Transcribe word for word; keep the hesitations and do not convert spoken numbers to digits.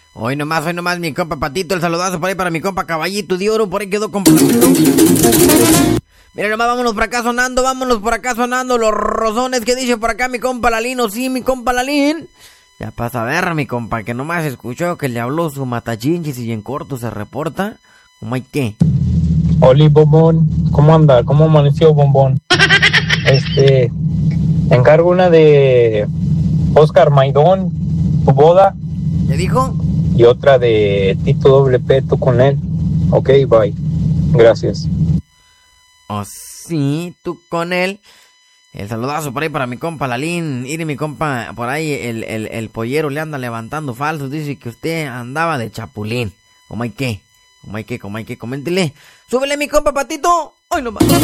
Hoy nomás, hoy nomás, mi compa Patito, el saludazo por ahí para mi compa Caballito de Oro, por ahí quedó con... Mira nomás, vámonos por acá sonando, vámonos por acá sonando los rozones que dice por acá mi compa Lalín, o sí, mi compa Lalín. Ya pasa a ver, mi compa, que nomás escuchó que le habló su matachinchis y en corto se reporta. ¿Cómo hay qué? Oli, Bombón, ¿cómo anda? ¿Cómo amaneció, Bombón? Este, encargo una de Oscar Maidón, tu boda. ¿Te dijo? Y otra de Tito Doble P, tú con él. Ok, bye. Gracias. Oh, sí, tú con él. El saludazo por ahí para mi compa Lalín. Mire, mi compa, por ahí el, el, el pollero le anda levantando falsos. Dice que usted andaba de chapulín. ¿Cómo hay qué? ¿Cómo hay qué? ¿Cómo hay qué? Coméntele. Súbele, mi compa Patito. Hoy nomás.